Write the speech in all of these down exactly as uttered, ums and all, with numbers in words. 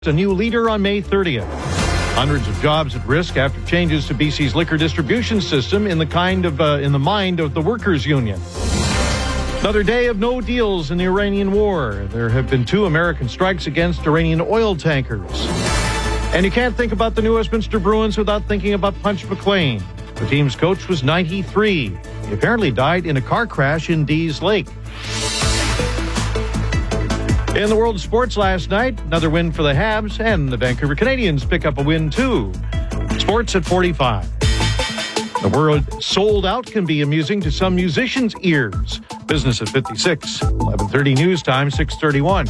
A new leader on May thirtieth. Hundreds of jobs at risk after changes to B C's liquor distribution system in the kind of uh, in the mind of the workers' union. Another day of no deals in the Iranian war. There have been two American strikes against Iranian oil tankers. And you can't think about the New Westminster Bruins without thinking about Punch McLean. The team's coach was ninety-three. He apparently died in a car crash in Dees Lake. In the world of sports last night, another win for the Habs, and the Vancouver Canadians pick up a win too. Sports at forty-five. The word sold out can be amusing to some musicians' ears. Business at fifty-six. eleven thirty news time, six thirty-one.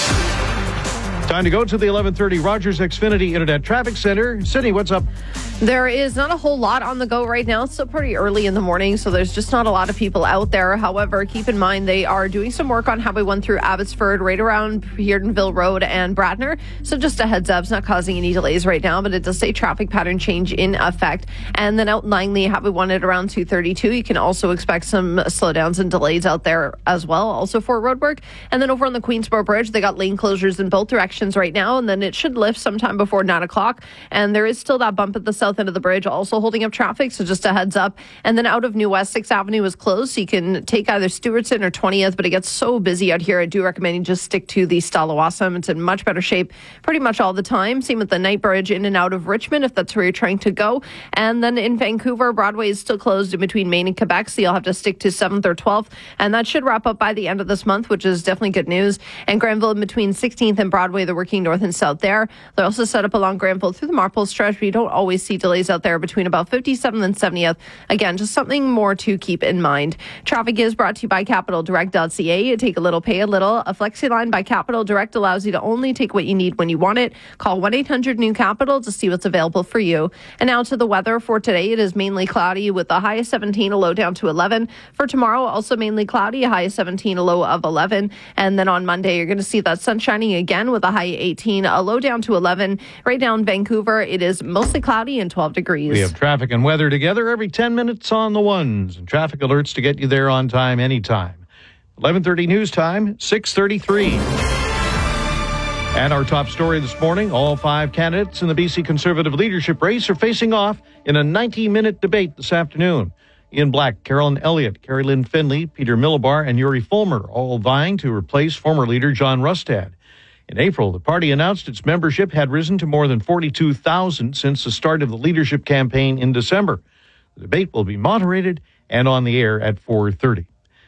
Time to go to the eleven thirty Rogers Xfinity Internet Traffic Center. Sydney, what's up? There is not a whole lot on the go right now. It's still pretty early in the morning, so there's just not a lot of people out there. However, keep in mind they are doing some work on Highway one through Abbotsford, right around Peardenville Road and Bradner. So just a heads up, it's not causing any delays right now, but it does say traffic pattern change in effect. And then out in Langley, Highway one at around two thirty-two. You can also expect some slowdowns and delays out there as well, also for road work. And then over on the Queensboro Bridge, they got lane closures in both directions right now, and then it should lift sometime before nine o'clock. And there is still that bump at the south end of the bridge also holding up traffic, so just a heads up. And then out of New West, sixth Avenue is closed, so you can take either Stewartson or twentieth, but it gets so busy out here, I do recommend you just stick to the Stella Awesome. It's in much better shape pretty much all the time. Same with the Night Bridge in and out of Richmond, if that's where you're trying to go. And then in Vancouver, Broadway is still closed in between Maine and Quebec, so you'll have to stick to seventh or twelfth, and that should wrap up by the end of this month, which is definitely good news. And Granville in between sixteenth and Broadway, they're working north and south there. They're also set up along Granville through the Marple stretch, but you don't always see delays out there between about fifty-seventh and seventieth. Again, just something more to keep in mind. Traffic is brought to you by capital direct dot c a. Take a little, pay a little. A flexi line by Capital Direct allows you to only take what you need when you want it. Call one eight hundred new capital to see what's available for you. And now to the weather for today. It is mainly cloudy with a high of seventeen, a low down to eleven. For tomorrow, also mainly cloudy, a high of seventeen, a low of eleven. And then on Monday, you're going to see that sun shining again with a high of eighteen, a low down to eleven. Right now in Vancouver, it is mostly cloudy and twelve degrees. We have traffic and weather together every ten minutes on the ones, and traffic alerts to get you there on time anytime. eleven thirty news time, six thirty-three. And our top story this morning, all five candidates in the B C Conservative leadership race are facing off in a ninety-minute debate this afternoon. Ian Black, Carolyn Elliott, Carrie Lynn Finley, Peter Millibar, and Yuri Fulmer all vying to replace former leader John Rustad. In April, the party announced its membership had risen to more than forty-two thousand since the start of the leadership campaign in December. The debate will be moderated and on the air at four thirty.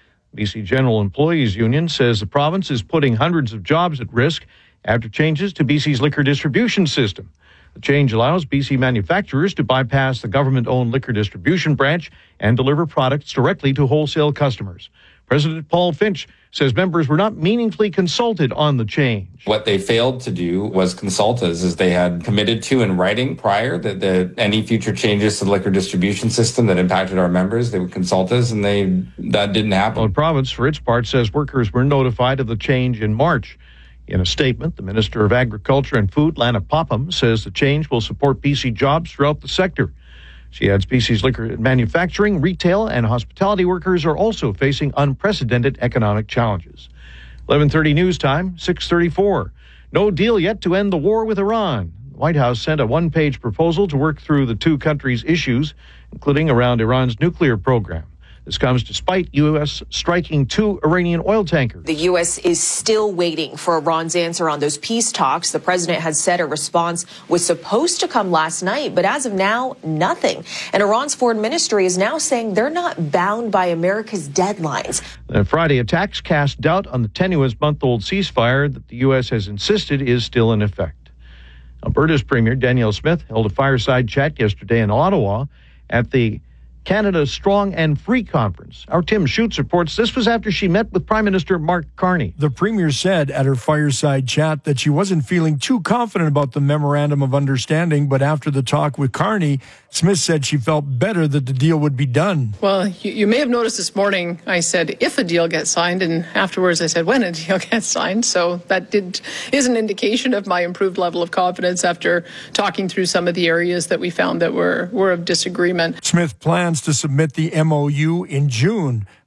B C General Employees Union says the province is putting hundreds of jobs at risk after changes to B C's liquor distribution system. The change allows B C manufacturers to bypass the government-owned liquor distribution branch and deliver products directly to wholesale customers. President Paul Finch says members were not meaningfully consulted on the change. What they failed to do was consult us, as they had committed to in writing prior that the, any future changes to the liquor distribution system that impacted our members, they would consult us, and they that didn't happen. Well, the province, for its part, says workers were notified of the change in March. In a statement, the Minister of Agriculture and Food, Lana Popham, says the change will support B C jobs throughout the sector. She adds B C's liquor manufacturing, retail, and hospitality workers are also facing unprecedented economic challenges. eleven thirty news time, six thirty-four. No deal yet to end the war with Iran. The White House sent a one-page proposal to work through the two countries' issues, including around Iran's nuclear program. This comes despite U S striking two Iranian oil tankers. The U S is still waiting for Iran's answer on those peace talks. The president had said a response was supposed to come last night, but as of now, nothing. And Iran's foreign ministry is now saying they're not bound by America's deadlines. The Friday attacks cast doubt on the tenuous month-old ceasefire that the U S has insisted is still in effect. Alberta's Premier Danielle Smith held a fireside chat yesterday in Ottawa at the Canada's Strong and Free Conference. Our Tim Schutz reports this was after she met with Prime Minister Mark Carney. The Premier said at her fireside chat that she wasn't feeling too confident about the Memorandum of Understanding, but after the talk with Carney, Smith said she felt better that the deal would be done. Well, you, you may have noticed this morning I said if a deal gets signed, and afterwards I said when a deal gets signed. So that did is an indication of my improved level of confidence after talking through some of the areas that we found that were, were of disagreement. Smith plans to submit the M O U in June.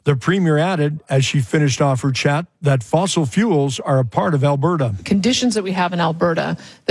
The Premier added, as she finished off her chat, that fossil fuels are a part of Alberta. Conditions that we have in Alberta